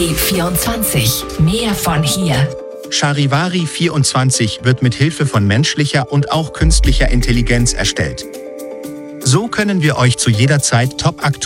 Charivari 24. Mehr von hier. Charivari 24 wird mit Hilfe von menschlicher und auch künstlicher Intelligenz erstellt. So können wir euch zu jeder Zeit top